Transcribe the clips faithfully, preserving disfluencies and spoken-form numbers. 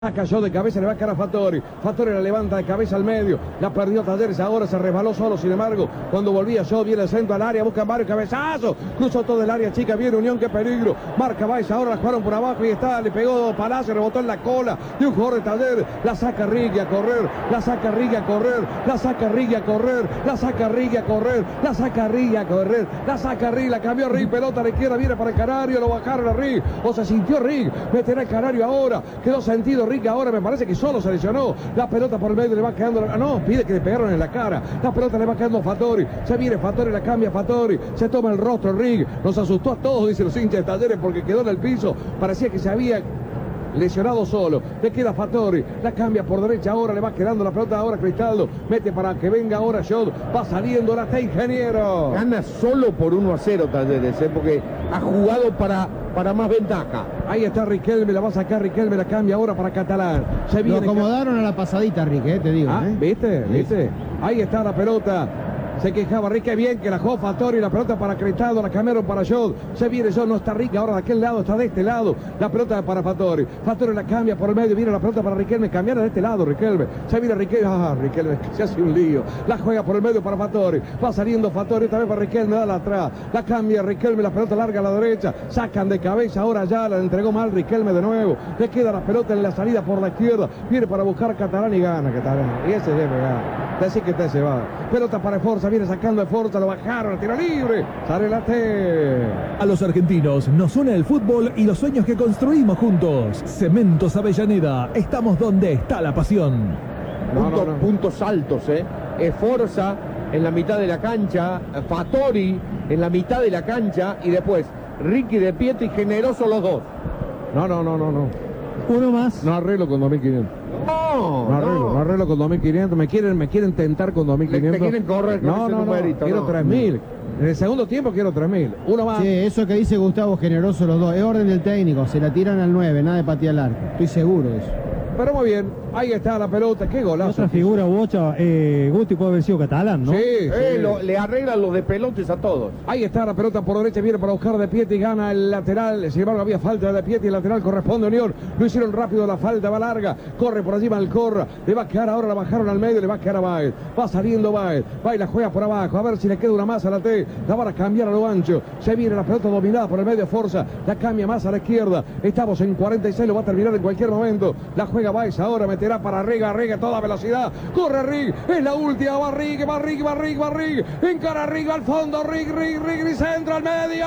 Cayó de cabeza, le va a caer a Fattori. Fattori la levanta de cabeza al medio. La perdió Talleres, ahora se resbaló solo. Sin embargo, cuando volvía yo, viene el centro al área, busca Mario, cabezazo. Cruzó todo el área chica, viene Unión, qué peligro. Marca Baez, ahora la jugaron por abajo y está, le pegó Palacio, rebotó en la cola de un jugador de Talleres. La saca Rigui a correr, la saca Rigui a correr, la saca Rigui a correr, la saca Rigui a correr, la saca Rigui a correr, la saca Rigui, la cambió Rigui, pelota a la izquierda, viene para el Canario, lo bajaron a Rigui, o se sintió Rigui, meterá el Canario ahora, quedó sentido Rigui ahora, me parece que solo se lesionó. La pelota por el medio le va quedando. Ah, no, pide que le pegaron en la cara. La pelota le va quedando a Fattori. Se viene Fattori, la cambia Fattori. Se toma el rostro Rigui. Nos asustó a todos, dicen los hinchas de Talleres, porque quedó en el piso. Parecía que se había lesionado solo. Le queda Fattori. La cambia por derecha. Ahora le va quedando la pelota. Ahora Cristaldo. Mete para que venga ahora Shot. Va saliendo la T, Ingeniero. Gana solo por uno a cero Talleres, ¿eh? Porque ha jugado para, para más ventaja. Ahí está Riquelme. La va a sacar Riquelme. La cambia ahora para Catalán. Se viene. Lo acomodaron a la pasadita, Rique, eh, te digo. Ah, ¿eh? ¿viste? ¿Viste? Ahí está la pelota. Se quejaba Rique, bien que la jugó Fattori, la pelota para Cristaldo, la cambiaron para Shot. Se viene Shot, no está Rique ahora de aquel lado, está de este lado. La pelota para Fattori. Fattori la cambia por el medio, viene la pelota para Riquelme, cambiaron de este lado Riquelme. Se viene Riquelme, ah, Riquelme, se hace un lío. La juega por el medio para Fattori. Va saliendo Fattori, esta vez para Riquelme, da la atrás. La cambia Riquelme, la pelota larga a la derecha. Sacan de cabeza, ahora ya la entregó mal Riquelme de nuevo. Le queda la pelota en la salida por la izquierda. Viene para buscar a Catalán y gana Catalán. Y ese debe ganar. Decir que este se va. Pelota para Forza, viene sacando de Forza, lo bajaron, tiro libre. Sale la T. A los argentinos nos une el fútbol y los sueños que construimos juntos. Cementos Avellaneda, estamos donde está la pasión. No, Punto, no, no. Puntos altos, ¿eh? Es Forza en la mitad de la cancha, Fattori en la mitad de la cancha y después Ricky de Pietro y Generoso los dos. No, no, no, no, no. Uno más. No arreglo con dos mil quinientos. No, No arreglo, no. no arreglo con dos mil quinientos. Me quieren, me quieren tentar con dos mil quinientos. Te quieren correr con no, ese no, no, numerito, quiero no. tres mil. En el segundo tiempo quiero tres mil. Uno más. Sí, eso que dice Gustavo, generoso los dos. Es orden del técnico, se la tiran al nueve, nada de patear al arco. Estoy seguro de eso. Pero muy bien, ahí está la pelota, qué golazo. Otra figura, Bocha, eh, Guti puede haber sido Catalán, ¿no? Sí, Eh, sí. lo- le arreglan los de pelotes a todos. Ahí está la pelota por derecha, viene para buscar de Pietri, gana el lateral. Sin embargo, había falta de Pietri, el lateral corresponde a Unión. Lo hicieron rápido, la falta va larga. Corre por allí Malcorra. Le va a quedar ahora, la bajaron al medio, le va a quedar a Baez. Va saliendo Baez. Va y la juega por abajo. A ver si le queda una más a la T. La van a cambiar a lo ancho. Se viene la pelota dominada por el medio, Forza. La cambia más a la izquierda. Estamos en cuarenta y seis, lo va a terminar en cualquier momento. La juega Baez ahora, meterá para Riga, Riga, toda velocidad. Corre Rig, es la última. Va Rig, va Rig, va Rig, va Rig. Encara Rig al fondo, Rig, Rig, Rig, y centro al medio.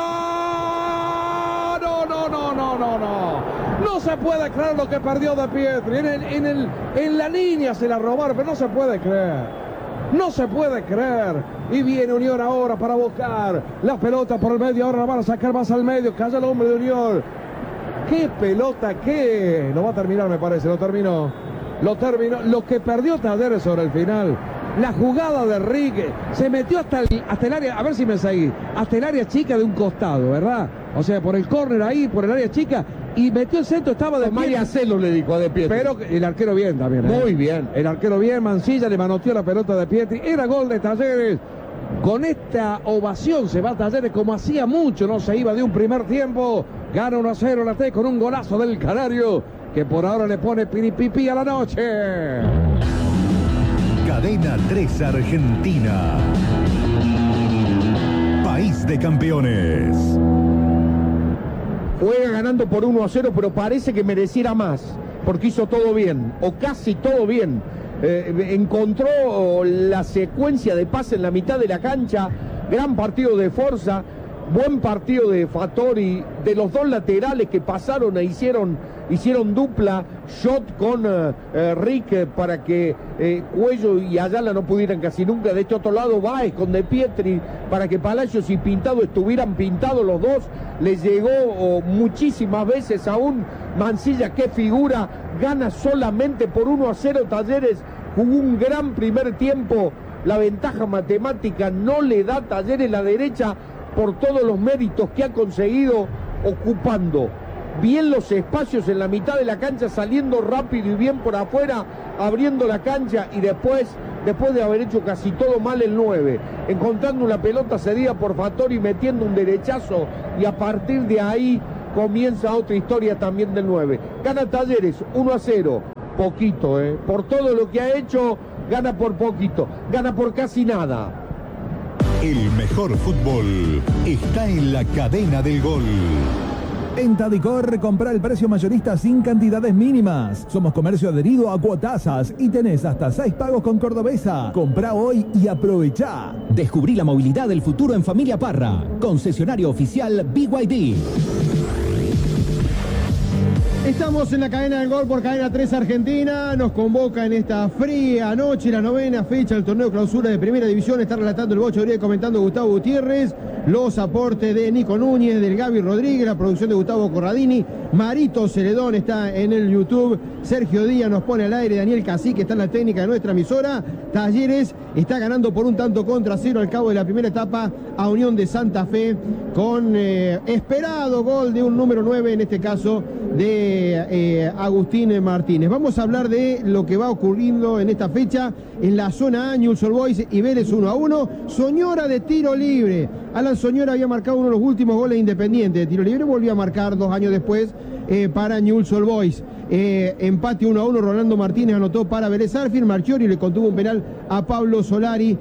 No, no, no, no, no, no. No se puede creer lo que perdió de Pietri. En, el, en, el, en la línea se la robaron, pero no se puede creer. No se puede creer. Y viene Unión ahora para buscar la pelota por el medio. Ahora la van a sacar más al medio. Calla el hombre de Unión. ¡Qué pelota! ¡Qué! Lo va a terminar, me parece. Lo terminó. Lo terminó. Lo que perdió Talleres sobre el final. La jugada de Rigue. Se metió hasta el, hasta el área. A ver si me seguí. Hasta el área chica de un costado, ¿verdad? O sea, por el córner ahí, por el área chica. Y metió el centro. Estaba de María pie. Celo le dijo a De Pietri. Pero el arquero bien también. ¿eh? Muy bien. El arquero bien. Mancilla le manoteó la pelota de Pietri. Era gol de Talleres. Con esta ovación se va Talleres como hacía mucho, no se iba de un primer tiempo. Gana uno a cero la T con un golazo del Canario, que por ahora le pone piripipi a la noche. Cadena tres Argentina. País de campeones. Juega ganando por uno a cero, pero parece que mereciera más, porque hizo todo bien, o casi todo bien. Eh, encontró la secuencia de pase en la mitad de la cancha, gran partido de Forza, buen partido de Fattori, de los dos laterales que pasaron e hicieron, hicieron dupla, shot con eh, eh, Rick para que eh, Cuello y Ayala no pudieran casi nunca. De este otro lado Baez con De Pietri para que Palacios y Pintado estuvieran pintados los dos. Les llegó oh, muchísimas veces aún Mancilla, qué figura, gana solamente por uno a cero Talleres. Jugó un gran primer tiempo, la ventaja matemática no le da Talleres la derecha por todos los méritos que ha conseguido ocupando bien los espacios en la mitad de la cancha, saliendo rápido y bien por afuera, abriendo la cancha y después, después de haber hecho casi todo mal el nueve, encontrando una pelota cedida por Fattori, metiendo un derechazo y a partir de ahí comienza otra historia también del nueve. Gana Talleres uno a cero, poquito, ¿eh? Por todo lo que ha hecho, gana por poquito, gana por casi nada. El mejor fútbol está en la cadena del gol. En Tadicor, compra el precio mayorista sin cantidades mínimas. Somos comercio adherido a Cuotasas y tenés hasta seis pagos con Cordobesa. Comprá hoy y aprovechá. Descubrí la movilidad del futuro en Familia Parra. Concesionario oficial B Y D. Estamos en la cadena del gol por Cadena tres Argentina. Nos convoca en esta fría noche, la novena fecha del torneo clausura de Primera División. Está relatando el Bocho Uribe, comentando Gustavo Gutiérrez. Los aportes de Nico Núñez, del Gaby Rodríguez, la producción de Gustavo Corradini. Marito Celedón está en el YouTube. Sergio Díaz nos pone al aire. Daniel Cacique está en la técnica de nuestra emisora. Talleres está ganando por un tanto contra cero al cabo de la primera etapa a Unión de Santa Fe, con eh, esperado gol de un número nueve, en este caso de eh, Agustín Martínez. Vamos a hablar de lo que va ocurriendo en esta fecha en la zona A. Newell's Old Boys y Vélez uno a uno. Soñora de tiro libre. Alan Soñora había marcado uno de los últimos goles Independiente de tiro libre, volvió a marcar dos años después eh, para Newell's Old Boys. Eh, empate uno a uno, Rolando Martínez anotó para Vélez Arfield. Marchiori le contuvo un penal a Pablo Solari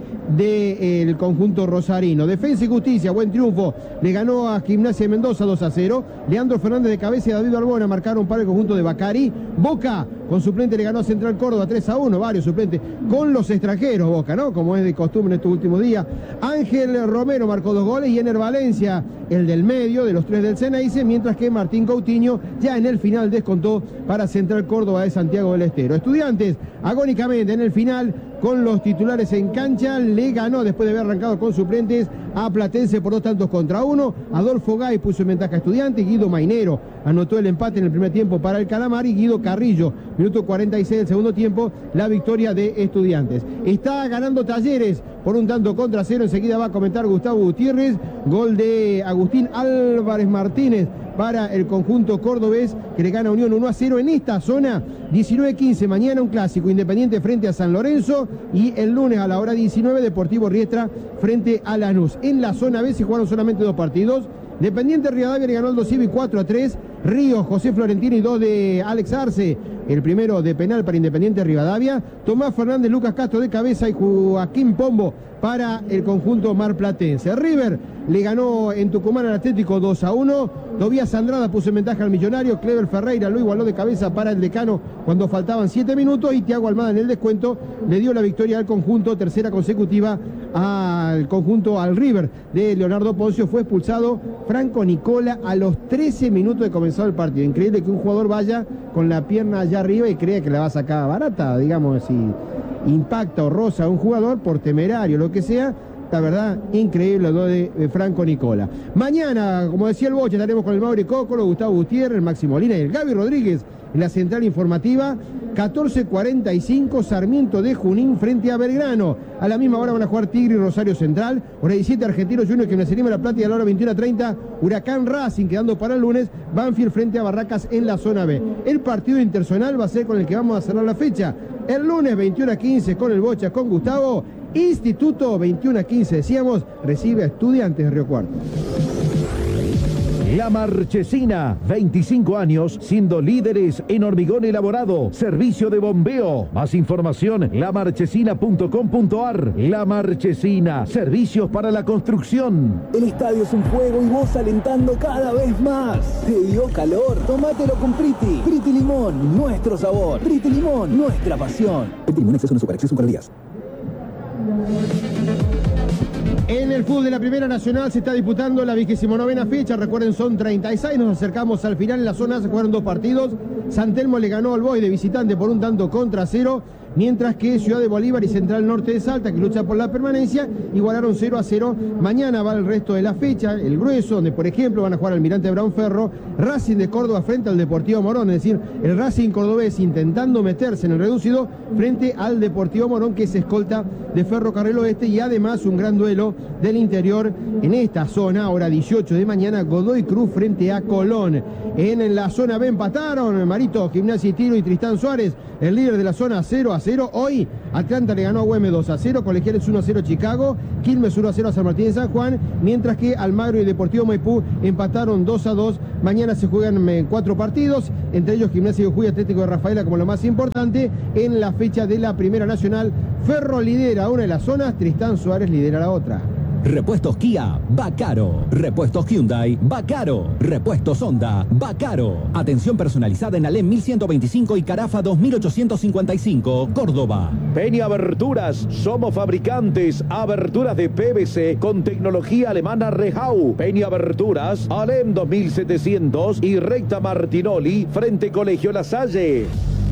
del eh, conjunto rosarino. Defensa y Justicia, buen triunfo, le ganó a Gimnasia de Mendoza dos a cero. Leandro Fernández de cabeza y David Arbona marcaron para el conjunto de Bacari. Boca con suplente le ganó a Central Córdoba tres a uno, varios suplentes con los extranjeros Boca, ¿no? Como es de costumbre en estos últimos días. Ángel Romero marcó dos goles y Ener Valencia, el del medio de los tres del Ceneice, mientras que Martín Coutinho ya en el final descontó para Central Córdoba de Santiago del Estero. Estudiantes, agónicamente en el final, con los titulares en cancha, le ganó después de haber arrancado con suplentes a Platense por dos tantos contra uno. Adolfo Gay puso en ventaja a Estudiantes. Guido Mainero anotó el empate en el primer tiempo para el Calamar y Guido Carrillo, minuto cuarenta y seis del segundo tiempo, la victoria de Estudiantes. Está ganando Talleres por un tanto contra cero. Enseguida va a comentar Gustavo Gutiérrez. Gol de Agustín Álvarez Martínez para el conjunto cordobés, que le gana a Unión uno a cero en esta zona. Diecinueve quince, mañana un clásico, Independiente frente a San Lorenzo, y el lunes a la hora diecinueve, Deportivo Riestra frente a Lanús. En la zona B se jugaron solamente dos partidos. Independiente Rivadavia le ganó al Civi cuatro a tres. Ríos, José Florentino y dos de Alex Arce. El primero de penal para Independiente Rivadavia. Tomás Fernández, Lucas Castro de cabeza y Joaquín Pombo para el conjunto marplatense. River le ganó en Tucumán al Atlético dos a uno. Tobías Andrada puso en ventaja al Millonario. Clever Ferreira lo igualó de cabeza para el Decano cuando faltaban siete minutos. Y Thiago Almada en el descuento le dio la victoria al conjunto, tercera consecutiva al conjunto, al River de Leonardo Poncio. Fue expulsado Franco Nicola a los trece minutos de comenzar el partido. Increíble que un jugador vaya con la pierna allá arriba y cree que la va a sacar barata, digamos, si impacta o roza a un jugador por temerario, lo que sea. La verdad, increíble lo de Franco Nicola. Mañana, como decía el Boche, estaremos con el Mauri Cócolo, Gustavo Gutiérrez, el Máximo Molina y el Gaby Rodríguez en la central informativa. catorce cuarenta y cinco, Sarmiento de Junín frente a Belgrano. A la misma hora van a jugar Tigre y Rosario Central. Hora diecisiete, Argentinos Juniors que Gimnasia La Plata, y a la hora veintiuno treinta, Huracán Racing, quedando para el lunes, Banfield frente a Barracas en la zona B. El partido interzonal va a ser con el que vamos a cerrar la fecha. El lunes veintiuno a quince con el Bocha, con Gustavo. Instituto veintiuno a quince, decíamos, recibe a Estudiantes de Río Cuarto. La Marchesina, veinticinco años siendo líderes en hormigón elaborado, servicio de bombeo. Más información, la marchesina punto com punto ar. La Marchesina, servicios para la construcción. El estadio es un juego y vos alentando cada vez más. ¿Te dio calor? Tómatelo con Priti. Priti Limón, nuestro sabor. Priti Limón, nuestra pasión. Priti Limón, exceso en azúcar, exceso en calorías. En el fútbol de la Primera Nacional se está disputando la vigésima novena fecha. Recuerden, son treinta y seis. Nos acercamos al final. En la zona se jugaron dos partidos. San Telmo le ganó al Boys de visitante por un tanto contra cero. Mientras que Ciudad de Bolívar y Central Norte de Salta, que lucha por la permanencia, igualaron cero a cero. Mañana va el resto de la fecha, el grueso, donde por ejemplo van a jugar Almirante Brown Ferro, Racing de Córdoba frente al Deportivo Morón, es decir, el Racing cordobés intentando meterse en el reducido frente al Deportivo Morón, que es escolta de Ferrocarril Oeste, y además un gran duelo del interior en esta zona, hora dieciocho de mañana, Godoy Cruz frente a Colón. En la zona B empataron Marito, Gimnasia y Tiro y Tristán Suárez, el líder de la zona, cero a cero. Hoy Atlanta le ganó a Güemes dos a cero, Colegiales uno a cero Chicago, Quilmes uno a cero a San Martín de San Juan, mientras que Almagro y Deportivo Maipú empataron dos a dos. Mañana se juegan eh, cuatro partidos, entre ellos Gimnasia de Jujuy, Atlético de Rafaela como lo más importante. En la fecha de la Primera Nacional, Ferro lidera una de las zonas, Tristán Suárez lidera la otra. Repuestos Kia, va caro. Repuestos Hyundai, va caro. Repuestos Honda, va caro. Atención personalizada en Alem mil ciento veinticinco y Carafa dos mil ochocientos cincuenta y cinco, Córdoba. Peña Aberturas, somos fabricantes, aberturas de P V C con tecnología alemana Rehau. Peña Aberturas, Alem dos mil setecientos y Recta Martinoli, frente Colegio La Salle.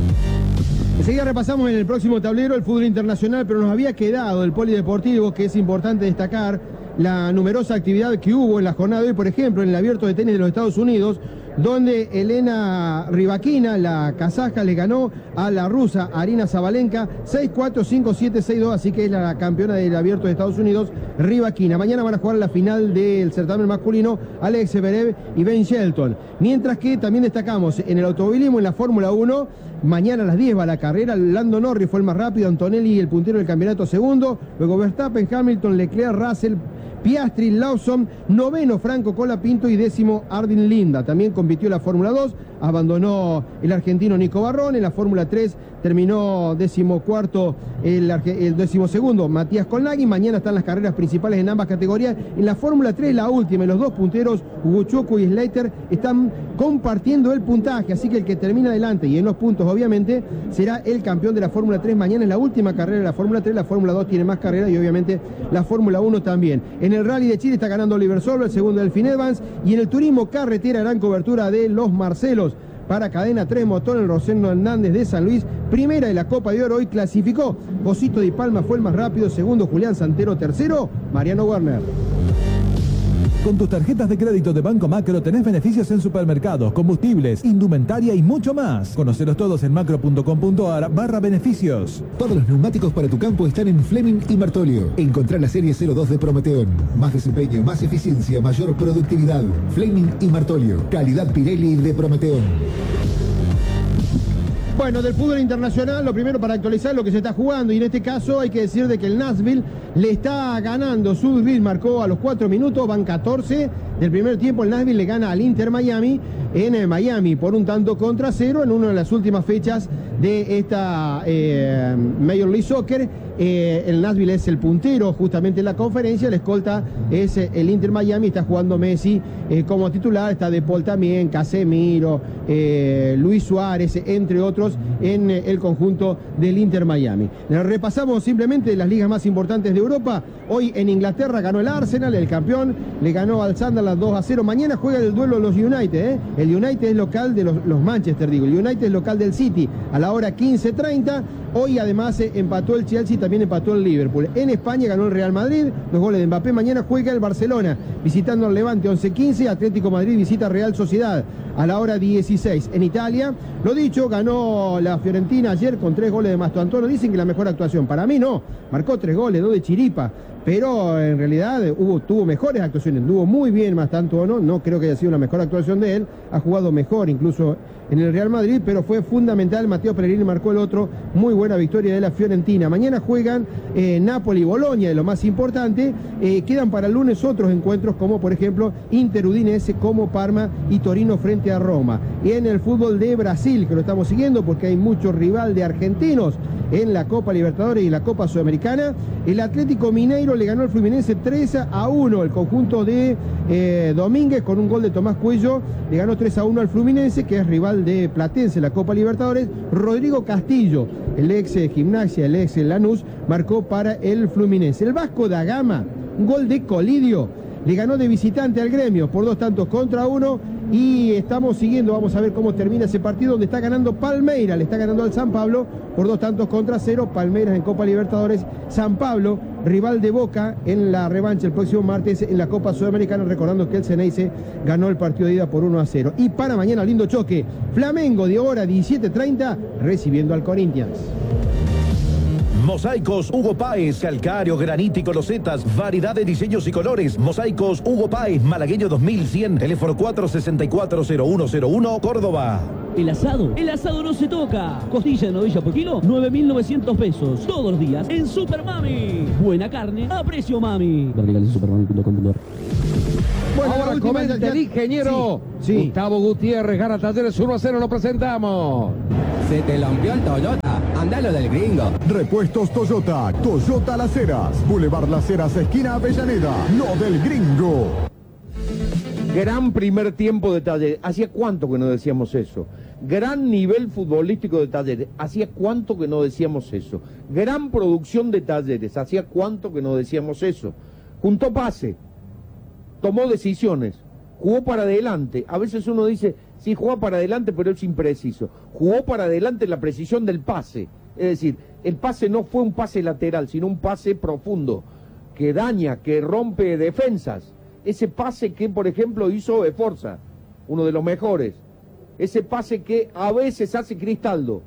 Enseguida repasamos en el próximo tablero el fútbol internacional, pero nos había quedado el polideportivo, que es importante destacar la numerosa actividad que hubo en la jornada de hoy, por ejemplo, en el Abierto de Tenis de los Estados Unidos, donde Elena Rybakina, la kazaja, le ganó a la rusa Arina Zabalenka seis cuatro, cinco siete, seis dos, así que es la campeona del Abierto de Estados Unidos, Rybakina. Mañana van a jugar la final del certamen masculino Alex Zverev y Ben Shelton. Mientras que también destacamos en el automovilismo, en la Fórmula uno, mañana a las diez va la carrera. Lando Norris fue el más rápido, Antonelli el puntero del campeonato segundo, luego Verstappen, Hamilton, Leclerc, Russell, Piastri, Lawson, noveno Franco Colapinto y décimo Ardin Linda. También compitió la Fórmula dos, abandonó el argentino Nico Barrón. En la Fórmula tres terminó décimo cuarto el, el décimo segundo Matías Colnaghi. Mañana están las carreras principales en ambas categorías. En la Fórmula tres, la última, y los dos punteros, Uguchuku y Slater, están compartiendo el puntaje, así que el que termina adelante y en los puntos obviamente será el campeón de la Fórmula tres. Mañana es la última carrera de la Fórmula tres, la Fórmula dos tiene más carreras y obviamente la Fórmula uno también. En el Rally de Chile está ganando Oliver Solo, el segundo Delfín Evans, y en el turismo carretera gran cobertura de los Marcelos. Para Cadena tres Motor, el Rosendo Hernández de San Luis, primera de la Copa de Oro, hoy clasificó. Josito Di Palma fue el más rápido, segundo Julián Santero, tercero Mariano Werner. Con tus tarjetas de crédito de Banco Macro tenés beneficios en supermercados, combustibles, indumentaria y mucho más. Conocelos todos en macro.com.ar barra beneficios. Todos los neumáticos para tu campo están en Fleming y Martolio. Encontrá la serie cero dos de Prometeón. Más desempeño, más eficiencia, mayor productividad. Fleming y Martolio. Calidad Pirelli de Prometeón. Bueno, del fútbol internacional, lo primero para actualizar lo que se está jugando, y en este caso hay que decir de que el Nashville le está ganando. Sudville marcó a los cuatro minutos, van catorce del primer tiempo. El Nashville le gana al Inter Miami en Miami por un tanto contra cero en una de las últimas fechas de esta eh, Major League Soccer. Eh, el Nashville es el puntero justamente en la conferencia, la escolta es el Inter Miami, está jugando Messi eh, como titular, está De Paul también, Casemiro, eh, Luis Suárez, entre otros, en eh, el conjunto del Inter Miami. Repasamos simplemente las ligas más importantes de Europa. Hoy en Inglaterra ganó el Arsenal, el campeón, le ganó al Sunderland dos a cero. Mañana juega el duelo de los United, ¿eh? El United es local de los, los Manchester, digo, el United es local del City a la hora quince treinta. Hoy además eh, empató el Chelsea, también empató el Liverpool. En España ganó el Real Madrid, los goles de Mbappé. Mañana juega el Barcelona visitando al Levante once quince. Atlético Madrid visita Real Sociedad a la hora dieciséis. En Italia, lo dicho, ganó la Fiorentina ayer con tres goles de Mastantuono. Dicen que la mejor actuación, para mí no, marcó tres goles, dos de chiripa, pero en realidad hubo, tuvo mejores actuaciones, tuvo muy bien Mastantuono. No creo que haya sido la mejor actuación de él, ha jugado mejor incluso en el Real Madrid, pero fue fundamental. Matteo Pellegrini marcó el otro, muy buena victoria de la Fiorentina. Mañana juegan eh, Napoli y Bolonia, de lo más importante. Eh, quedan para el lunes otros encuentros, como por ejemplo Inter Udinese, como Parma y Torino frente a Roma. Y en el fútbol de Brasil, que lo estamos siguiendo porque hay mucho rival de argentinos en la Copa Libertadores y la Copa Sudamericana, el Atlético Mineiro le ganó al Fluminense tres a uno. El conjunto de eh, Domínguez, con un gol de Tomás Cuello, le ganó tres a uno al Fluminense, que es rival de Platense en la Copa Libertadores. Rodrigo Castillo, el ex Gimnasia, el ex Lanús, marcó para el Fluminense. El Vasco da Gama, un gol de Colidio, le ganó de visitante al Gremio por dos tantos contra uno. Y estamos siguiendo, vamos a ver cómo termina ese partido, donde está ganando Palmeiras, le está ganando al San Pablo por dos tantos contra cero. Palmeiras en Copa Libertadores, San Pablo, rival de Boca en la revancha el próximo martes en la Copa Sudamericana, recordando que el Ceneice ganó el partido de ida por uno a cero. Y para mañana, lindo choque, Flamengo de hora diecisiete treinta recibiendo al Corinthians. Mosaicos Hugo Páez, calcáreo, granítico, losetas, variedad de diseños y colores. Mosaicos Hugo Páez, Malagueño dos mil cien, teléfono cuatro seis cuatro cero uno cero uno, Córdoba. El asado, el asado no se toca. Costilla de novilla por kilo, nueve mil novecientos pesos. Todos los días en Super Mami. Buena carne a precio mami. Bueno, ahora comenta el ingeniero sí, sí. Gustavo Gutiérrez, gana Talleres uno a cero, lo presentamos. Se te lampió el Toyota, andalo del gringo. Repuestos Toyota, Toyota Las Heras, Boulevard Las Heras, esquina Avellaneda, lo del gringo. Gran primer tiempo de Talleres, ¿hacía cuánto que no decíamos eso? Gran nivel futbolístico de Talleres, ¿hacía cuánto que no decíamos eso? Gran producción de Talleres, ¿hacía cuánto que no decíamos eso? Juntó pase, tomó decisiones, jugó para adelante. A veces uno dice, sí, jugó para adelante, pero es impreciso. Jugó para adelante la precisión del pase. Es decir, el pase no fue un pase lateral, sino un pase profundo, que daña, que rompe defensas. Ese pase que, por ejemplo, hizo Esforza, uno de los mejores. Ese pase que a veces hace Cristaldo.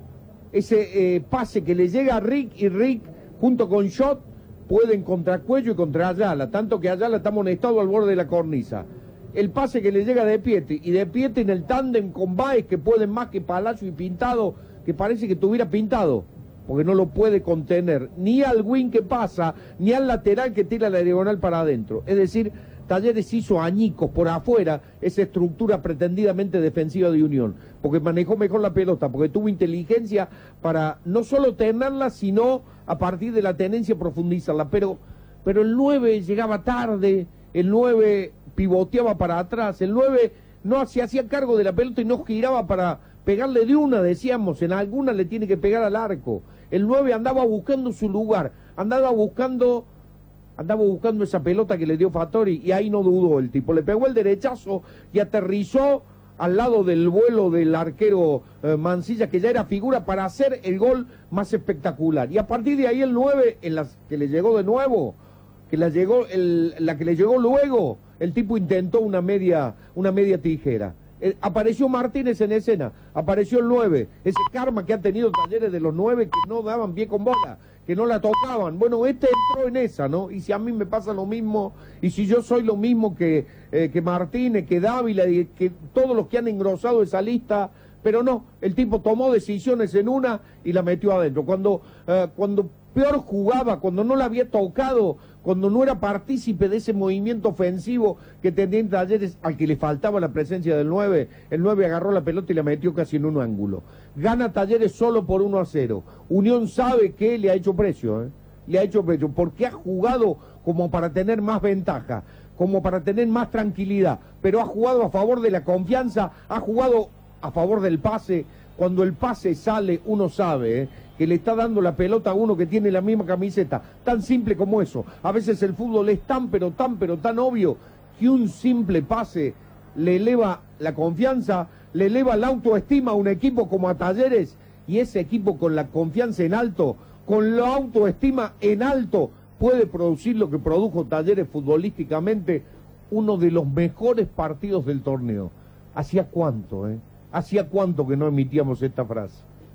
Ese eh, pase que le llega a Rick y Rick, junto con Schott, pueden contra Cuello y contra Ayala, tanto que Ayala está amonestado al borde de la cornisa. El pase que le llega de Pietri, y de Pietri en el tándem con Báez, que pueden más que Palacio y Pintado, que parece que tuviera pintado, porque no lo puede contener, ni al wing que pasa, ni al lateral que tira la diagonal para adentro. Es decir, Talleres hizo añicos por afuera esa estructura pretendidamente defensiva de Unión, porque manejó mejor la pelota, porque tuvo inteligencia para no solo tenerla, sino a partir de la tenencia profundizarla, pero, pero el nueve llegaba tarde, el nueve pivoteaba para atrás, el nueve no se hacía cargo de la pelota y no giraba para pegarle de una, decíamos, en alguna le tiene que pegar al arco. El nueve andaba buscando su lugar, andaba buscando... andaba buscando esa pelota que le dio Fattori y ahí no dudó el tipo, le pegó el derechazo y aterrizó al lado del vuelo del arquero eh, Mancilla, que ya era figura para hacer el gol más espectacular. Y a partir de ahí el nueve, en las que le llegó de nuevo, que la llegó el, la que le llegó luego, el tipo intentó una media, una media tijera. Eh, apareció Martínez en escena, apareció el nueve, ese karma que han tenido Talleres de los nueve que no daban pie con bola, que no la tocaban. Bueno, este entró en esa, ¿no? Y si a mí me pasa lo mismo, y si yo soy lo mismo que, eh, que Martínez, que Dávila, y que todos los que han engrosado esa lista, pero no, el tipo tomó decisiones en una y la metió adentro. Cuando, eh, cuando peor jugaba, cuando no la había tocado, cuando no era partícipe de ese movimiento ofensivo que tenía Talleres, al que le faltaba la presencia del nueve, el nueve agarró la pelota y la metió casi en un ángulo. Gana Talleres solo por uno a cero. Unión sabe que le ha hecho precio, ¿eh? Le ha hecho precio, porque ha jugado como para tener más ventaja, como para tener más tranquilidad, pero ha jugado a favor de la confianza, ha jugado a favor del pase. Cuando el pase sale, uno sabe, ¿eh?, que le está dando la pelota a uno que tiene la misma camiseta. Tan simple como eso. A veces el fútbol es tan, pero tan, pero tan obvio que un simple pase le eleva la confianza, le eleva la autoestima a un equipo como a Talleres, y ese equipo con la confianza en alto, con la autoestima en alto, puede producir lo que produjo Talleres futbolísticamente, uno de los mejores partidos del torneo. ¿Hacía cuánto, eh? ¿Hacía cuánto que no emitíamos esta frase?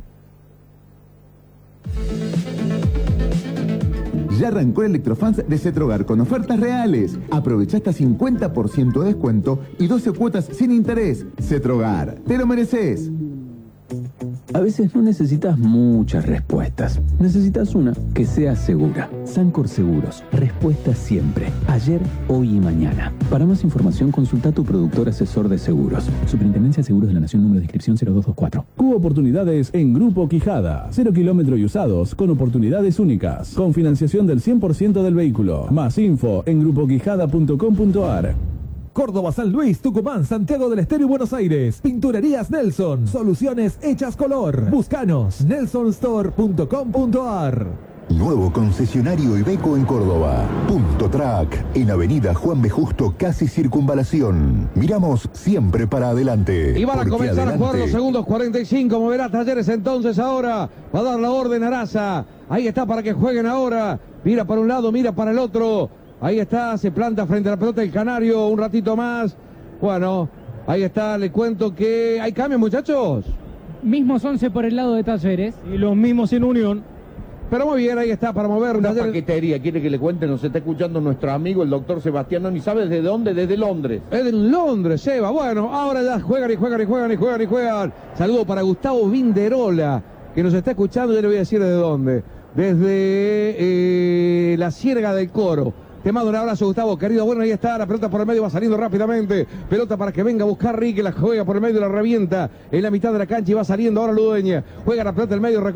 Ya arrancó el Electrofans de Cetrogar con ofertas reales. Aprovecha hasta cincuenta por ciento de descuento y doce cuotas sin interés. Cetrogar, te lo mereces. A veces no necesitas muchas respuestas. Necesitas una que sea segura. Sancor Seguros. Respuesta siempre. Ayer, hoy y mañana. Para más información, consulta a tu productor asesor de seguros. Superintendencia de Seguros de la Nación, número de inscripción cero dos dos cuatro. Cubo Oportunidades en Grupo Quijada. Cero kilómetro y usados con oportunidades únicas. Con financiación del cien por ciento del vehículo. Más info en grupo quijada punto com punto a r. Córdoba, San Luis, Tucumán, Santiago del Estero y Buenos Aires. Pinturerías Nelson. Soluciones hechas color. Búscanos. nelson store punto com punto a r. Nuevo concesionario Iveco en Córdoba. Punto Track, en Avenida Juan B. Justo, casi Circunvalación. Miramos siempre para adelante. Y van a comenzar adelante... a jugar los segundos cuarenta y cinco. Moverá Talleres entonces ahora. Va a dar la orden a Araza. Ahí está para que jueguen ahora. Mira para un lado, mira para el otro. Ahí está, se planta frente a la pelota el Canario un ratito más. Bueno, ahí está, le cuento que hay cambios, muchachos. Mismos once por el lado de Talleres. Y los mismos en Unión. Pero muy bien, ahí está para mover. Una Taller- paquetería, quiere que le cuente, nos está escuchando nuestro amigo el doctor Sebastián, no ni sabe desde dónde, desde Londres. Es de Londres, Seba. Bueno, ahora ya juegan y juegan y juegan y juegan y juegan. Saludo para Gustavo Vinderola, que nos está escuchando, ya le voy a decir desde dónde. Desde eh, la Sierra del Coro. Te mando un abrazo, Gustavo, querido. Bueno, ahí está, la pelota por el medio va saliendo rápidamente. Pelota para que venga a buscar Rique, la juega por el medio, la revienta en la mitad de la cancha y va saliendo ahora Ludueña. Juega la pelota en el medio.